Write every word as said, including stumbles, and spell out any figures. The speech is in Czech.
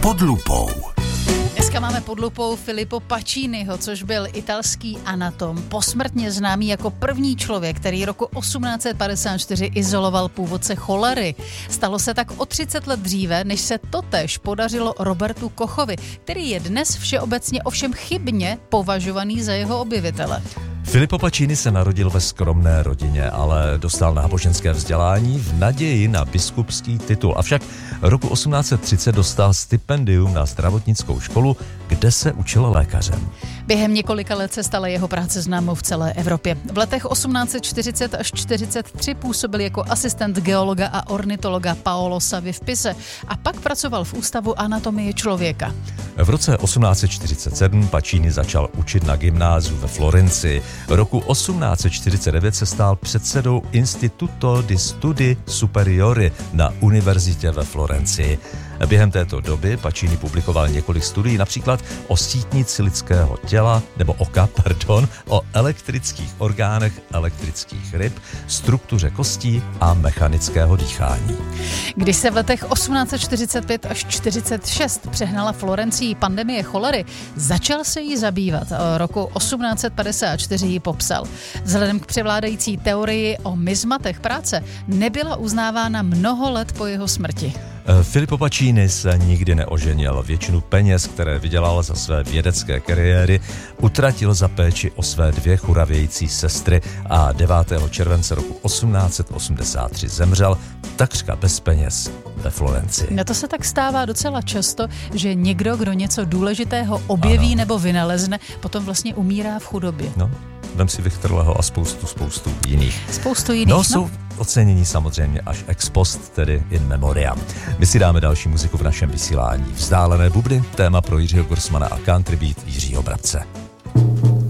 Pod lupou. Dneska máme pod lupou Filippo Paciniho, což byl italský anatom, posmrtně známý jako první člověk, který roku osmnáct set padesát čtyři izoloval původce cholery. Stalo se tak o třicet let dříve, než se totéž podařilo Robertu Kochovi, který je dnes všeobecně ovšem chybně považovaný za jeho objevitele. Filippo Pacini se narodil ve skromné rodině, ale dostal náboženské vzdělání v naději na biskupský titul. Avšak roku osmnáct set třicet dostal stipendium na zdravotnickou školu, kde se učil lékařem. Během několika let se stala jeho práce známou v celé Evropě. V letech osmnáct set čtyřicet až čtyřicet tři působil jako asistent geologa a ornitologa Paolo Savy v Pise a pak pracoval v Ústavu anatomie člověka. V roce osmnáct set čtyřicet sedm Pacini začal učit na gymnáziu ve Florencii. Roku osmnáct set čtyřicet devět se stal předsedou Instituto di Studi Superiori na univerzitě ve Florencii. Během této doby Pacini publikoval několik studií, například o sítnici lidského těla, nebo oka, pardon, o elektrických orgánech elektrických ryb, struktuře kostí a mechanického dýchání. Když se v letech osmnáct set čtyřicet pět až čtyřicet šest přehnala Florencii pandemie cholery, začal se jí zabývat. Roku osmnáct set padesát čtyři ji popsal. Vzhledem k převládající teorii o mizmatech práce nebyla uznávána mnoho let po jeho smrti. Filippo Pacini se nikdy neoženil. Většinu peněz, které vydělal za své vědecké kariéry, utratil za péči o své dvě churavějící sestry a devátého července roku osmnáct set osmdesát tři zemřel takřka bez peněz ve Florencii. No to se tak stává docela často, že někdo, kdo něco důležitého objeví ano. nebo vynalezne, potom vlastně umírá v chudobě. No, vem si Vichterleho a spoustu, spoustu jiných. Spoustu jiných, no. no. Jsou ocenění samozřejmě až ex post, tedy in memoriam. My si dáme další muziku v našem vysílání. Vzdálené bubny, téma pro Jiřího Grossmana a country beat Jiřího Brabce.